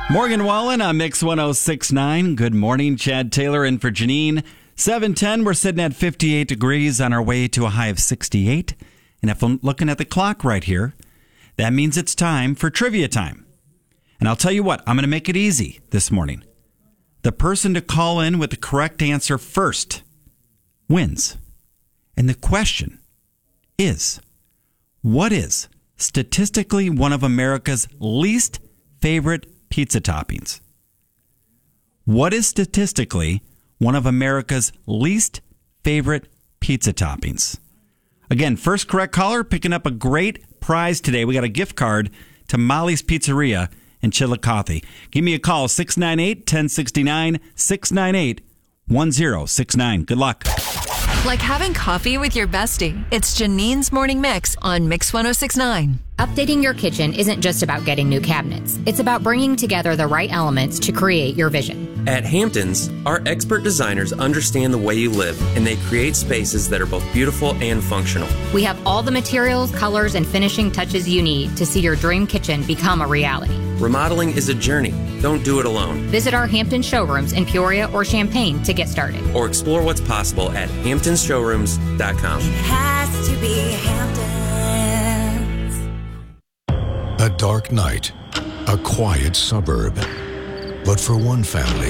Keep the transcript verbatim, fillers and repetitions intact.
Morgan Wallen on Mix one oh six point nine. Good morning. Chad Taylor in for Janine. seven ten, we're sitting at fifty-eight degrees on our way to a high of sixty-eight. And if I'm looking at the clock right here, that means it's time for trivia time. And I'll tell you what, I'm going to make it easy this morning. The person to call in with the correct answer first wins. And the question is, what is statistically one of America's least favorite pizza toppings? What is statistically one of America's least favorite pizza toppings? Again, first correct caller picking up a great prize today. We got a gift card to Molly's Pizzeria in Chillicothe. Give me a call, six nine eight, one oh six nine, six nine eight, one oh six nine. Good luck. Like having coffee with your bestie. It's Janine's Morning Mix on Mix one oh six point nine. Updating your kitchen isn't just about getting new cabinets. It's about bringing together the right elements to create your vision. At Hamptons, our expert designers understand the way you live, and they create spaces that are both beautiful and functional. We have all the materials, colors, and finishing touches you need to see your dream kitchen become a reality. Remodeling is a journey. Don't do it alone. Visit our Hampton showrooms in Peoria or Champaign to get started. Or explore what's possible at hamptons showrooms dot com. It has to be Hamptons. A dark night, a quiet suburb. But for one family,